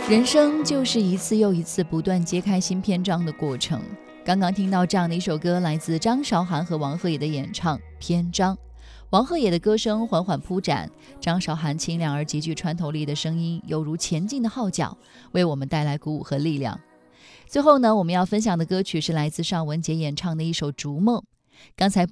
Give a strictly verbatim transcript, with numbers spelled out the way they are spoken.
人生就是一次又一次不断揭开新篇章的过程。刚刚听到这样的一首歌，来自张韶涵和王鹤野的演唱《篇章》。王鹤野的歌声缓缓铺展，张韶涵清亮而极具穿透力的声音犹如前进的号角，为我们带来鼓舞和力量。最后呢，我们要分享的歌曲是来自尚雯婕演唱的一首《逐梦》。刚才